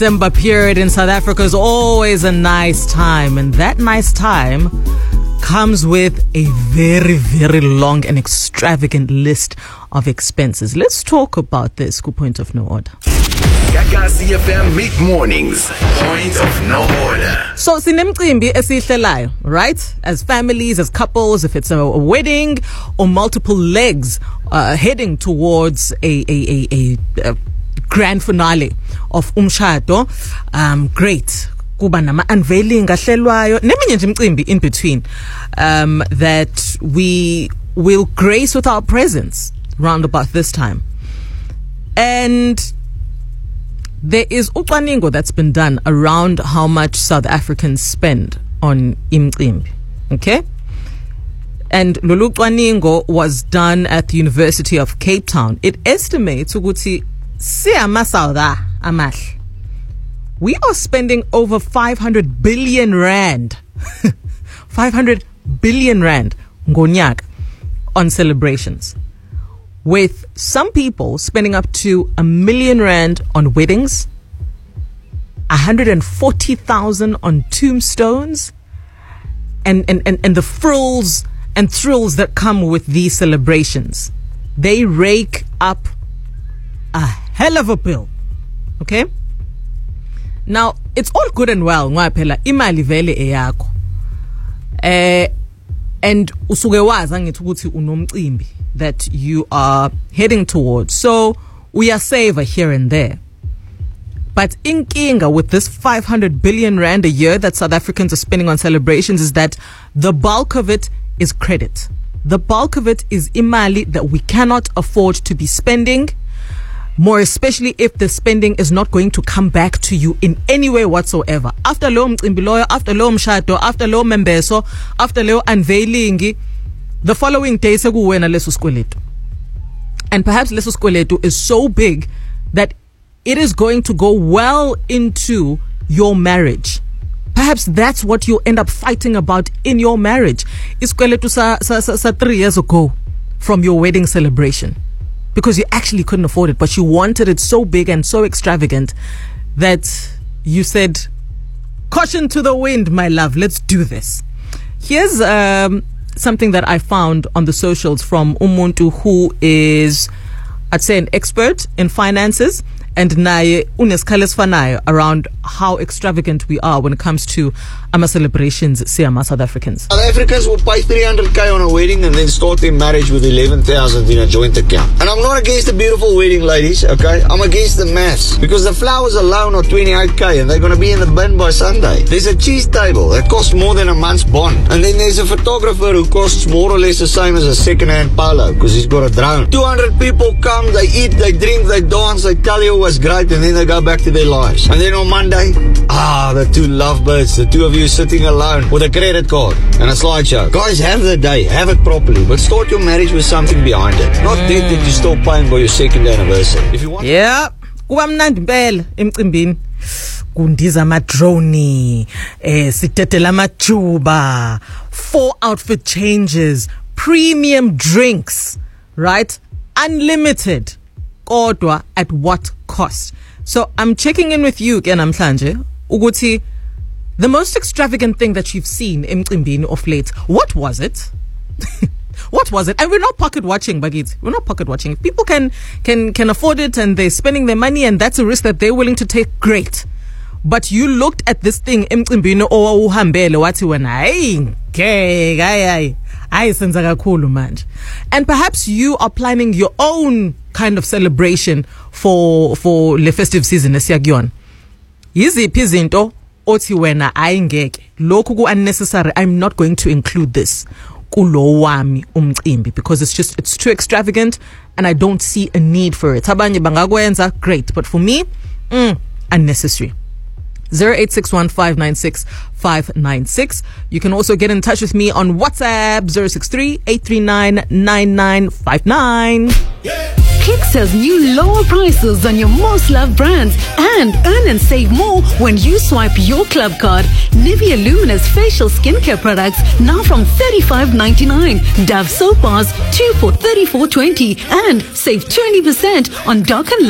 December period in South Africa is always a nice time, and that nice time comes with a very, very long and extravagant list of expenses. Let's talk about this. Point of no order. Gagasi FM mid-mornings. Point of no order. So, sinemcimbi esihlelayo, right? As families, as couples, if it's a wedding or multiple legs heading towards a grand finale of umshado, great. Kuba nama unveiling ahlelwayo neminye nje imicimbi in between that we will grace with our presence round about this time. And there is ucwaningo that's been done around how much South Africans spend on imicimbi. Okay? And lolu ucwaningo was done at the University of Cape Town. It estimates ukuthi siyamasawda amahle. We are spending over 500 billion rand 500 billion rand ngonyaka on celebrations, with some people spending up to R1 million on weddings, 140,000 on tombstones, and the frills and thrills that come with these celebrations. They rake up a hell of a bill. Okay? Now, it's all good and well ngoba phela imali vele eyakho. And usuke wazi angithi ukuthi unomcimbi that you are heading towards. So, we are saver here and there. But inkinga with this 500 billion rand a year that South Africans are spending on celebrations is that the bulk of it is credit. The bulk of it is imali that we cannot afford to be spending, more especially if the spending is not going to come back to you in any way whatsoever. After lo mcimbi loyo, after lo mshado, after lo membeso, after lo unveiling, the following day sekuwena leso sikweletu. And perhaps leso sikweletu is so big that it is going to go well into your marriage. Perhaps that's what you'll end up fighting about in your marriage. Isikweletu sa 3 years ago from your wedding celebration, because you actually couldn't afford it, but you wanted it so big and so extravagant that you said, caution to the wind, my love, let's do this. Here's something that I found on the socials from umuntu who is, I'd say, an expert in finances, and naye unesikhalo esifanayo around how extravagant we are when it comes to ama celebrations siyama South Africans. South Africans will pay 300k on a wedding and then start their marriage with 11,000 in a joint account. And I'm not against the beautiful wedding, ladies, okay? I'm against the maths, because the flowers alone are 28k and they're going to be in the bin by Sunday. There's a cheese table that costs more than a month's bond. And then there's a photographer who costs more or less the same as a second-hand polo because he's got a drone. 200 people come, they eat, they drink, they dance, they tell you was great, and then they go back to their lives. And then on Monday, the two lovebirds, the two of you sitting alone with a credit card and a slideshow. Guys, have the day, have it properly, but start your marriage with something behind it. Not debt that you're still paying by your second anniversary. If you want, kuba mnandi impela emcimbini. Kundiza madrone, sitetela amajuba, 4 outfit changes, premium drinks, right? Unlimited. Kodwa at what cost? So I'm checking in with you ke namhlanje ukuthi the most extravagant thing that you've seen emcimbini of late, what was it? What was it? And we're not pocket watching, Bagit. We're not pocket watching. If people can afford it and they're spending their money and that's a risk that they're willing to take, great. But you looked at this thing emcimbini uhambele wathi wena hey senza kakhulu manje. And perhaps you are planning your own kind of celebration for the festive season esiyakuyona. Yiziphi izinto othi wena ayingeke lokhu ku unnecessary, I'm not going to include this kulo wami umcimbi because it's too extravagant and I don't see a need for it. Abanye bangakwenza, great, but for me, unnecessary. 0861596596. You can also get in touch with me on WhatsApp 063-839-9959. Click sells new lower prices on your most loved brands and earn and save more when you swipe your club card. Nivea Luminous facial skincare products now from $35.99. Dove soap bars 2 for $34.20 and save 20% on Dark and